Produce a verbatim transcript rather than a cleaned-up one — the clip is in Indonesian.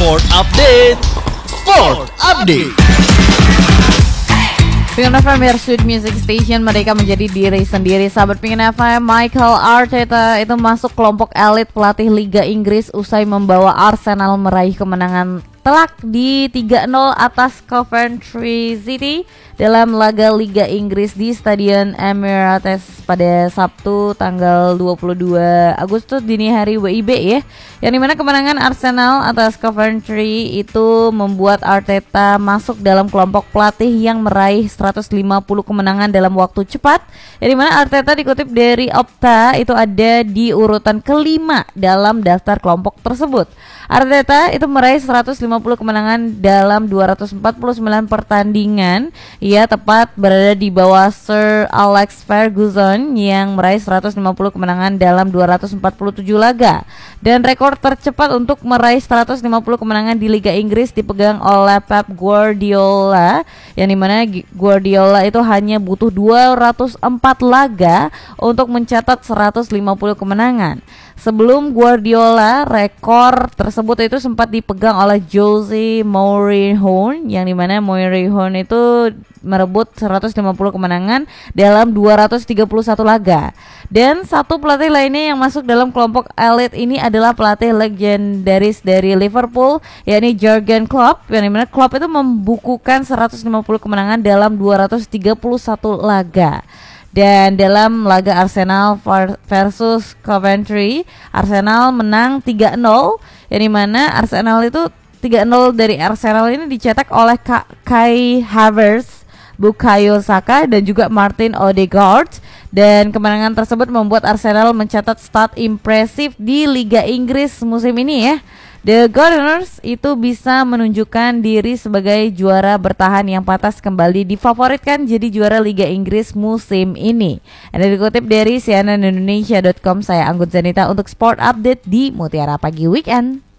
Sport Update. Sport Update. Pengen F M, your sweet music station, mereka menjadi diri sendiri. Sahabat Pengen F M, Mikel Arteta itu masuk kelompok elit pelatih Liga Inggris usai membawa Arsenal meraih kemenangan telak di tiga nol atas Coventry City dalam laga Liga Inggris di Stadion Emirates pada Sabtu tanggal dua puluh dua Agustus dini hari W I B ya. Yang dimana kemenangan Arsenal atas Coventry itu membuat Arteta masuk dalam kelompok pelatih yang meraih seratus lima puluh kemenangan dalam waktu cepat. Yang dimana Arteta dikutip dari Opta itu ada di urutan kelima dalam daftar kelompok tersebut. Arteta itu meraih seratus lima puluh kemenangan dalam dua ratus empat puluh sembilan pertandingan. Ia tepat berada di bawah Sir Alex Ferguson yang meraih seratus lima puluh kemenangan dalam dua ratus empat puluh tujuh laga. Dan rekor tercepat untuk meraih seratus lima puluh kemenangan di Liga Inggris dipegang oleh Pep Guardiola, yang dimana Guardiola itu hanya butuh dua ratus empat laga untuk mencatat seratus lima puluh kemenangan. Sebelum Guardiola, rekor tersebut itu sempat dipegang oleh Jose Mourinho, yang dimana Mourinho itu merebut seratus lima puluh kemenangan dalam dua ratus tiga puluh satu laga. Dan satu pelatih lainnya yang masuk dalam kelompok elit ini adalah pelatih legendaris dari Liverpool, yakni Jurgen Klopp, yang dimana Klopp itu membukukan seratus lima puluh kemenangan dalam dua ratus tiga puluh satu laga. Dan dalam laga Arsenal versus Coventry, Arsenal menang tiga nol, yang dimana Arsenal itu tiga nol dari Arsenal ini dicetak oleh Ka- Kai Havertz, Bukayo Saka dan juga Martin Odegaard. Dan kemenangan tersebut membuat Arsenal mencatat start impresif di Liga Inggris musim ini ya. The Gunners itu bisa menunjukkan diri sebagai juara bertahan yang pantas kembali difavoritkan jadi juara Liga Inggris musim ini. Ada dikutip dari C N N Indonesia dot com, saya Anggun Zanita untuk Sport Update di Mutiara Pagi Weekend.